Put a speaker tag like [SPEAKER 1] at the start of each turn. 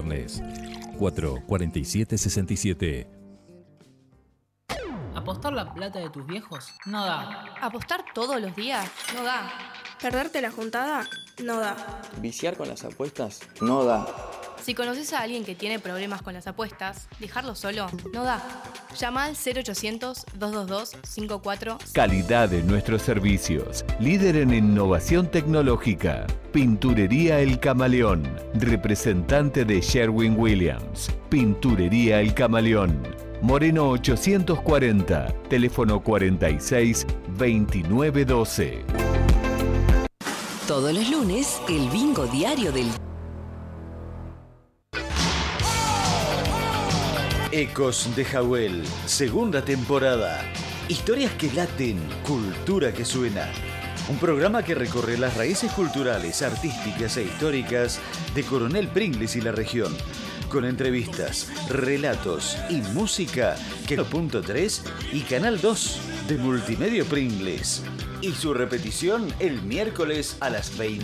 [SPEAKER 1] viernes. 447-67.
[SPEAKER 2] ¿Apostar la plata de tus viejos? No da.
[SPEAKER 3] ¿Apostar todos los días? No da.
[SPEAKER 4] ¿Perderte la juntada? No da.
[SPEAKER 5] ¿Viciar con las apuestas? No da.
[SPEAKER 3] Si conoces a alguien que tiene problemas con las apuestas, dejarlo solo no da. Llama al 0800-222-54.
[SPEAKER 6] Calidad en nuestros servicios. Líder en innovación tecnológica. Pinturería El Camaleón. Representante de Sherwin-Williams. Pinturería El Camaleón. Moreno 840. Teléfono 46 2912.
[SPEAKER 7] Todos los lunes, el bingo diario del...
[SPEAKER 8] Ecos de Jawel, segunda temporada. Historias que laten, cultura que suena. Un programa que recorre las raíces culturales, artísticas e históricas de Coronel Pringles y la región. Con entrevistas, relatos y música que 1.3 y Canal 2 de Multimedia Pringles. Y su repetición el miércoles a las 20.